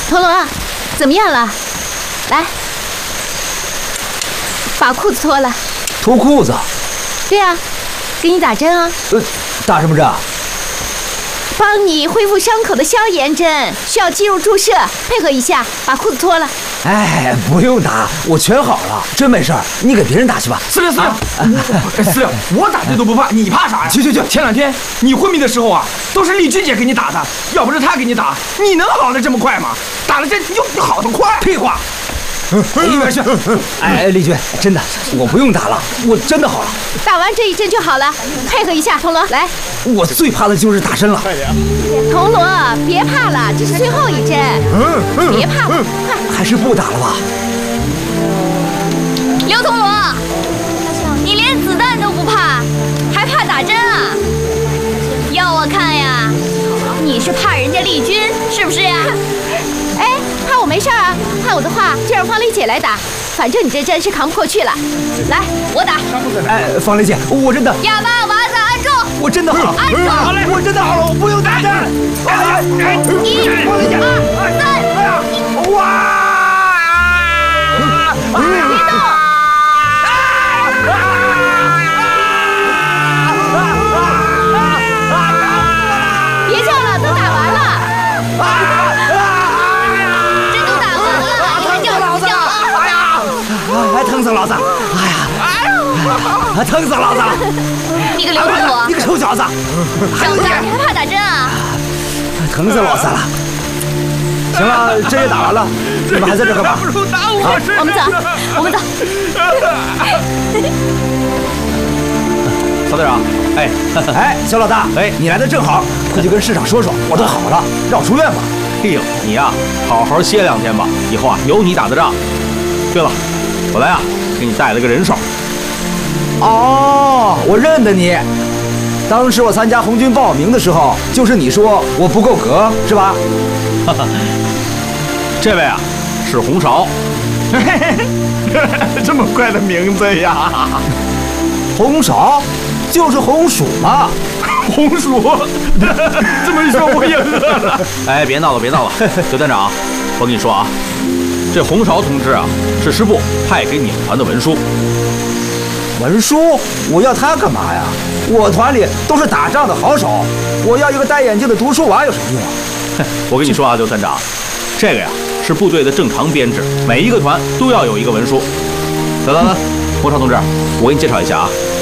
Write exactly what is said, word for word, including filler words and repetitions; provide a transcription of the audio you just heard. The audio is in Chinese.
童龙啊，怎么样了？来，把裤子脱了。 脱裤子？ 对呀、啊，给你打针啊。 呃，打什么针啊？ 帮你恢复伤口的消炎针，需要肌肉注射，配合一下，把裤子脱了。 哎，不用打，我全好了，真没事儿。你给别人打去吧。 司令，司令，司令，我打针都不怕，你怕啥呀？去去去！前两天你昏迷的时候啊，都是丽君姐给你打的，要不是她给你打，你能好的这么快吗？打了针又好得快？ 屁话！一边去！哎，丽君，真的，我不用打了，我真的好了。 打完这一针就好了，配合一下，童罗来。 我最怕的就是打针了。快点！ 童罗，别怕了，这是最后一针。嗯嗯，别怕了，快！ 还是不打了吧。 刘童罗，你连子弹都不怕，还怕打针啊？要我看呀，你是怕人家丽君是不是呀？ 哎，怕我没事啊，怕我的话就让方丽姐来打，反正你这针是扛不过去了。来，我打。 哎，方丽姐，我真的。 哑巴娃子按住。 我真的好了， 按住。 好嘞，我真的好了，我不用打针。哎， 一、二、三， 哇！ 别动。 别叫了，都打完了。 针都打完了，你还叫什么叫啊？ 哎呀，哎，疼死老子！哎呀，哎，疼死老子了！ 你个刘童罗， 你个臭小子！ 长大你还怕打针啊？ 疼死老子了！行了，针也打完了，你们还在这干嘛？ 不如打我试试。 我们走，我们走。 曹队长，哎哎，小老大，哎，你来的正好，快去跟市长说说，我都好了，让我出院吧。 哎呦，你呀，好好歇两天吧，以后啊有你打的仗。对了，我来啊给你带了个人手。 哦，我认得你。当时我参加红军报名的时候，就是你说我不够格，是吧？ 哈哈，这位啊是红苕。 这么怪的名字呀！ 红苕，就是红薯嘛。 红薯，这么一说我也饿了。 哎，别闹了，别闹了，刘团长，我跟你说啊，这红苕同志啊是师部派给你们团的文书。 文书？我要他干嘛呀？我团里都是打仗的好手，我要一个戴眼镜的读书娃有什么用啊？ 哼，我跟你说啊，刘团长，这个呀是部队的正常编制，每一个团都要有一个文书。来来来，红苕同志，我给你介绍一下啊。